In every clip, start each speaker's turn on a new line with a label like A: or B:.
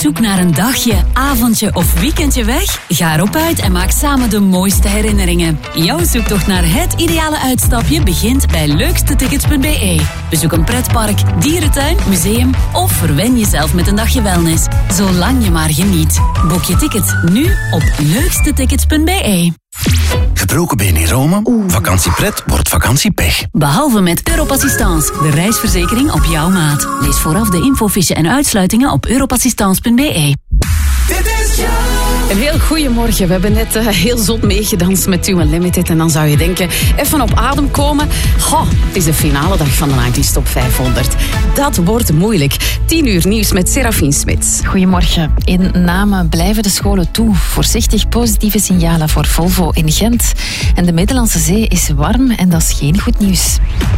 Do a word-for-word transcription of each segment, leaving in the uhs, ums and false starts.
A: zoek naar een dagje, avondje of weekendje weg? Ga erop uit en maak samen de mooiste herinneringen. Jouw zoektocht naar het ideale uitstapje begint bij leukste tickets punt b e. Bezoek een pretpark, dierentuin, museum of verwen jezelf met een dagje wellness. Zolang je maar geniet. Boek je ticket nu op leukste tickets punt b e.
B: Gebroken been in Rome? Vakantiepret wordt vakantiepech.
A: Behalve met Europassistance, de reisverzekering op jouw maat. Lees vooraf de infofiche en uitsluitingen op europassistance punt b e.
C: Een heel goeiemorgen. We hebben net uh, heel zot meegedanst met Too Unlimited. En dan zou je denken, even op adem komen. Goh, het is de finale dag van de negentig Top vijfhonderd. Dat wordt moeilijk. tien uur nieuws met Serafine Smits.
D: Goedemorgen. In Namen blijven de scholen toe. Voorzichtig positieve signalen voor Volvo in Gent. En de Middellandse Zee is warm en dat is geen goed nieuws.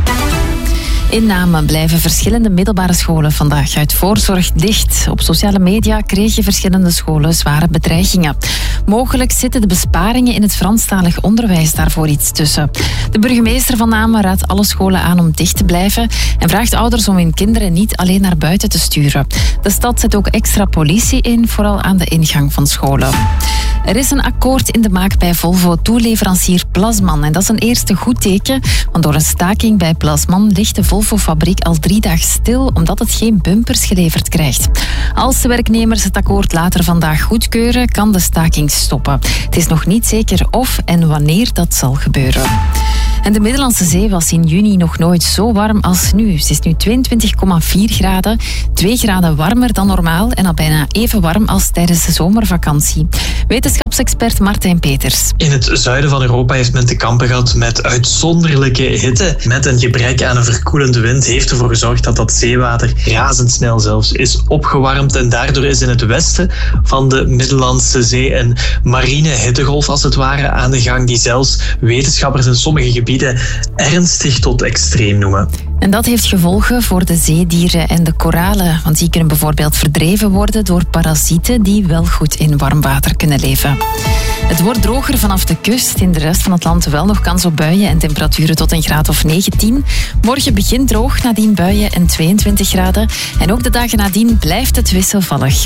D: In Namen blijven verschillende middelbare scholen vandaag uit voorzorg dicht. Op sociale media kregen verschillende scholen zware bedreigingen. Mogelijk zitten de besparingen in het Franstalig onderwijs daarvoor iets tussen. De burgemeester van Namen raadt alle scholen aan om dicht te blijven en vraagt ouders om hun kinderen niet alleen naar buiten te sturen. De stad zet ook extra politie in, vooral aan de ingang van scholen. Er is een akkoord in de maak bij Volvo-toeleverancier Plasman. En dat is een eerste goed teken, want door een staking bij Plasman ligt de Volvo-fabriek al drie dagen stil, omdat het geen bumpers geleverd krijgt. Als de werknemers het akkoord later vandaag goedkeuren, kan de staking stoppen. Het is nog niet zeker of en wanneer dat zal gebeuren. En de Middellandse Zee was in juni nog nooit zo warm als nu. Ze is nu tweeëntwintig komma vier graden, twee graden warmer dan normaal en al bijna even warm als tijdens de zomervakantie. Wetenschapsexpert Martijn Peters.
E: In het zuiden van Europa heeft men te kampen gehad met uitzonderlijke hitte. Met een gebrek aan een verkoelende wind heeft ervoor gezorgd dat dat zeewater razendsnel zelfs is opgewarmd. En daardoor is in het westen van de Middellandse Zee een marine hittegolf als het ware aan de gang, die zelfs wetenschappers in sommige gebieden ernstig tot extreem noemen.
D: En dat heeft gevolgen voor de zeedieren en de koralen, want die kunnen bijvoorbeeld verdreven worden door parasieten die wel goed in warm water kunnen leven. Het wordt droger vanaf de kust. In de rest van het land wel nog kans op buien en temperaturen tot een graad of negentien. Morgen begint droog, nadien buien en tweeëntwintig graden. En ook de dagen nadien blijft het wisselvallig.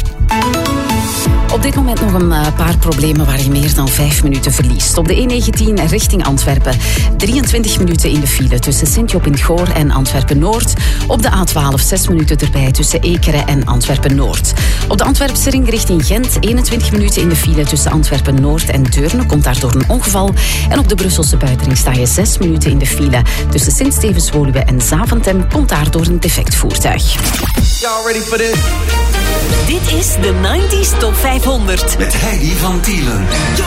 C: Op dit moment nog een paar problemen waar je meer dan vijf minuten verliest. Op de E negentien richting Antwerpen. drieëntwintig minuten in de file tussen Sint-Job in het Goor en Antwerpen-Noord. Op de A twaalf zes minuten erbij tussen Ekeren en Antwerpen-Noord. Op de Antwerpse ring richting Gent eenentwintig minuten in de file tussen Antwerpen-Noord en Deurne. Komt daar door een ongeval. En op de Brusselse buitenring sta je zes minuten in de file tussen Sint-Stevens-Woluwe en Zaventem. Komt daar door een defect voertuig.
F: Y'all ready for this?
A: Dit is de negentig Top vijfhonderd.
F: Met Heidi van Tielen.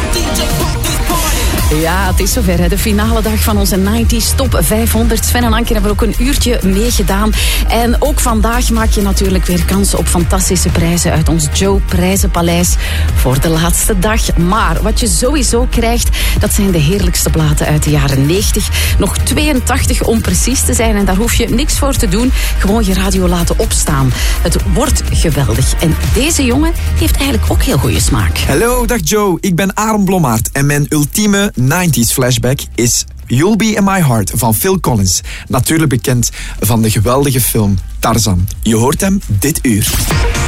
C: Ja, het is zover. Hè. De finale dag van onze negentig Top vijfhonderd. Sven en Anke hebben ook een uurtje meegedaan. En ook vandaag maak je natuurlijk weer kans op fantastische prijzen uit ons Joe Prijzenpaleis voor de laatste dag. Maar wat je sowieso krijgt, dat zijn de heerlijkste platen uit de jaren negentig. Nog tweeëntachtig om precies te zijn. En daar hoef je niks voor te doen. Gewoon je radio laten opstaan. Het wordt geweldig. En deze jongen heeft eigenlijk ook heel goede smaak.
G: Hallo, dag Joe. Ik ben Aaron Blommaert. En mijn ultieme negentig flashback is You'll Be In My Heart van Phil Collins. Natuurlijk bekend van de geweldige film Tarzan. Je hoort hem dit uur.